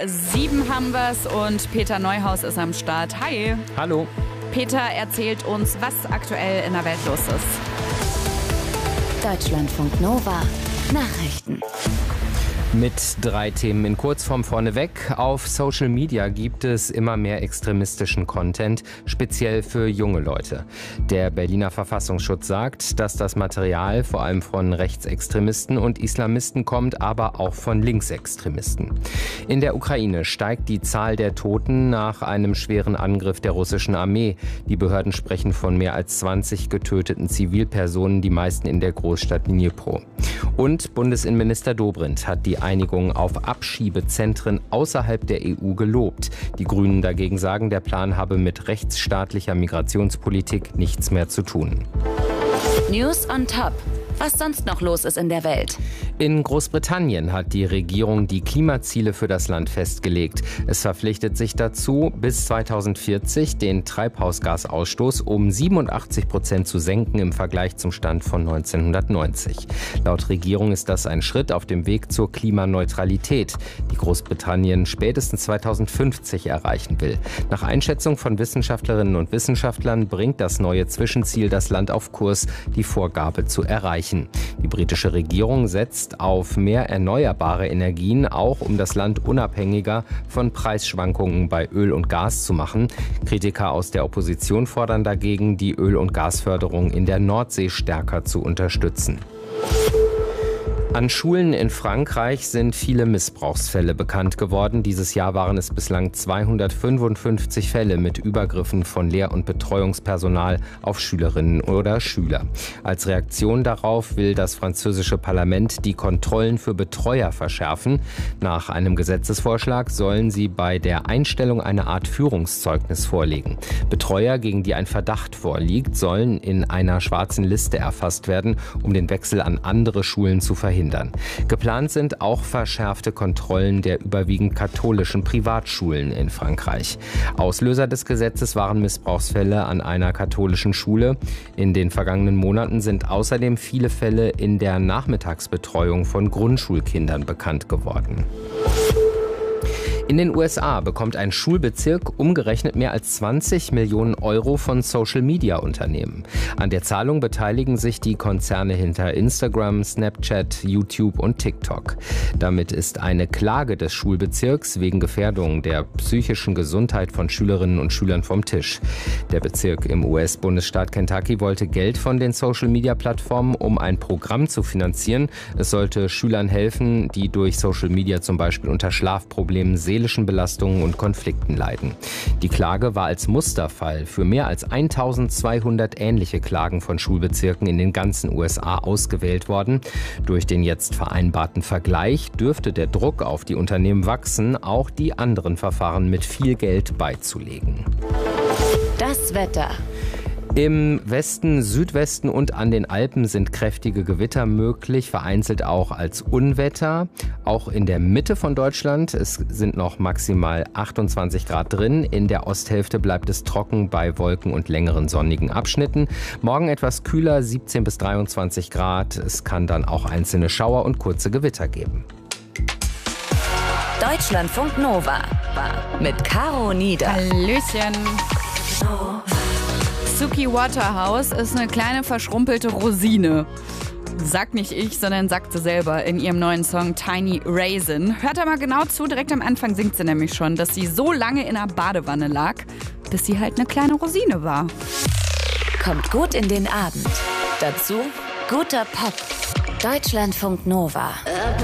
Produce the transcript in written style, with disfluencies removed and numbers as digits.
7 haben wir's und Peter Neuhaus ist am Start. Hi. Hallo. Peter erzählt uns, was aktuell in der Welt los ist. Deutschlandfunk Nova Nachrichten. Mit 3 Themen in Kurzform vorneweg. Auf Social Media gibt es immer mehr extremistischen Content, speziell für junge Leute. Der Berliner Verfassungsschutz sagt, dass das Material vor allem von Rechtsextremisten und Islamisten kommt, aber auch von Linksextremisten. In der Ukraine steigt die Zahl der Toten nach einem schweren Angriff der russischen Armee. Die Behörden sprechen von mehr als 20 getöteten Zivilpersonen, die meisten in der Großstadt Dnipro. Und Bundesinnenminister Dobrindt hat die Einigung auf Abschiebezentren außerhalb der EU gelobt. Die Grünen dagegen sagen, der Plan habe mit rechtsstaatlicher Migrationspolitik nichts mehr zu tun. News on Top. Was sonst noch los ist in der Welt. In Großbritannien hat die Regierung die Klimaziele für das Land festgelegt. Es verpflichtet sich dazu, bis 2040 den Treibhausgasausstoß um 87% zu senken im Vergleich zum Stand von 1990. Laut Regierung ist das ein Schritt auf dem Weg zur Klimaneutralität, die Großbritannien spätestens 2050 erreichen will. Nach Einschätzung von Wissenschaftlerinnen und Wissenschaftlern bringt das neue Zwischenziel das Land auf Kurs, die Vorgabe zu erreichen. Die britische Regierung setzt auf mehr erneuerbare Energien, auch um das Land unabhängiger von Preisschwankungen bei Öl und Gas zu machen. Kritiker aus der Opposition fordern dagegen, die Öl- und Gasförderung in der Nordsee stärker zu unterstützen. An Schulen in Frankreich sind viele Missbrauchsfälle bekannt geworden. Dieses Jahr waren es bislang 255 Fälle mit Übergriffen von Lehr- und Betreuungspersonal auf Schülerinnen oder Schüler. Als Reaktion darauf will das französische Parlament die Kontrollen für Betreuer verschärfen. Nach einem Gesetzesvorschlag sollen sie bei der Einstellung eine Art Führungszeugnis vorlegen. Betreuer, gegen die ein Verdacht vorliegt, sollen in einer schwarzen Liste erfasst werden, um den Wechsel an andere Schulen zu verhindern. Geplant sind auch verschärfte Kontrollen der überwiegend katholischen Privatschulen in Frankreich. Auslöser des Gesetzes waren Missbrauchsfälle an einer katholischen Schule. In den vergangenen Monaten sind außerdem viele Fälle in der Nachmittagsbetreuung von Grundschulkindern bekannt geworden. In den USA bekommt ein Schulbezirk umgerechnet mehr als 20 Millionen Euro von Social-Media-Unternehmen. An der Zahlung beteiligen sich die Konzerne hinter Instagram, Snapchat, YouTube und TikTok. Damit ist eine Klage des Schulbezirks wegen Gefährdung der psychischen Gesundheit von Schülerinnen und Schülern vom Tisch. Der Bezirk im US-Bundesstaat Kentucky wollte Geld von den Social-Media-Plattformen, um ein Programm zu finanzieren. Es sollte Schülern helfen, die durch Social-Media zum Beispiel unter Schlafproblemen, seelischen Belastungen und Konflikten leiden. Die Klage war als Musterfall für mehr als 1200 ähnliche Klagen von Schulbezirken in den ganzen USA ausgewählt worden. Durch den jetzt vereinbarten Vergleich dürfte der Druck auf die Unternehmen wachsen, auch die anderen Verfahren mit viel Geld beizulegen. Das Wetter. Im Westen, Südwesten und an den Alpen sind kräftige Gewitter möglich, vereinzelt auch als Unwetter. Auch in der Mitte von Deutschland, es sind noch maximal 28 Grad drin. In der Osthälfte bleibt es trocken bei Wolken und längeren sonnigen Abschnitten. Morgen etwas kühler, 17 bis 23 Grad. Es kann dann auch einzelne Schauer und kurze Gewitter geben. Deutschlandfunk Nova mit Caro Nieder. Hallöchen. Suki Waterhouse ist eine kleine verschrumpelte Rosine. Sagt nicht ich, sondern sagt sie selber in ihrem neuen Song Tiny Raisin. Hört da mal genau zu, direkt am Anfang singt sie nämlich schon, dass sie so lange in einer Badewanne lag, bis sie halt eine kleine Rosine war. Kommt gut in den Abend. Dazu guter Pop. Deutschlandfunk Nova.